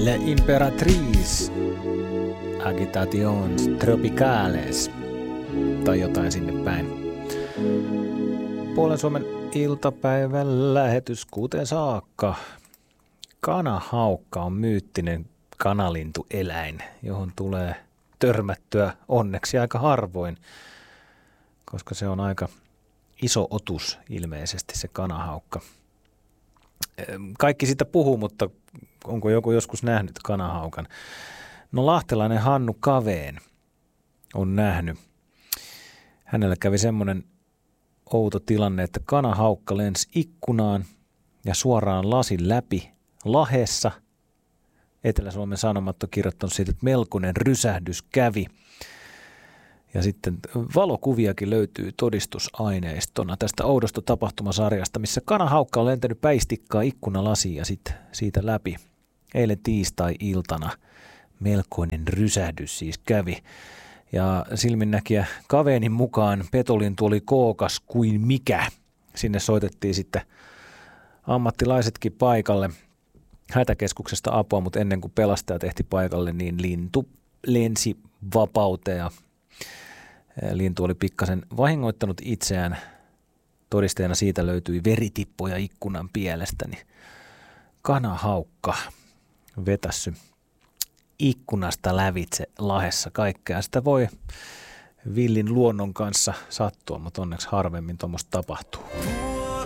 Le Imperatrice Agitations Tropicales tai jotain sinne päin. Puolen Suomen iltapäivän lähetys 6 saakka. Kanahaukka on myyttinen kanalintueläin, johon tulee törmättyä onneksi aika harvoin, koska se on aika iso otus ilmeisesti se kanahaukka. Kaikki sitä puhuu, mutta onko joku joskus nähnyt kanahaukan? No lahtelainen Hannu Kaveen on nähnyt. Hänellä kävi semmoinen outo tilanne, että kanahaukka lensi ikkunaan ja suoraan lasin läpi Lahdessa. Etelä-Suomen Sanomat on kirjoittanut siitä, että melkoinen rysähdys kävi. Ja sitten valokuviakin löytyy todistusaineistona tästä oudosta tapahtumasarjasta, missä kanahaukka on lentänyt päistikkaa ikkunalasiin ja sitten siitä läpi. Eilen tiistai-iltana melkoinen rysähdys siis kävi. Ja silminnäkijä Kaveenin mukaan petolintu oli kookas kuin mikä. Sinne soitettiin sitten ammattilaisetkin paikalle. Hätäkeskuksesta apua, mutta ennen kuin pelastajat ehti paikalle, niin lintu lensi vapauteen ja lintu oli pikkasen vahingoittanut itseään. Todisteena siitä löytyi veritippoja ikkunan pielestä, niin kanahaukka vetässy ikkunasta lävitse Lahdessa kaikkea. Sitä voi villin luonnon kanssa sattua, mutta onneksi harvemmin tuommoista tapahtuu.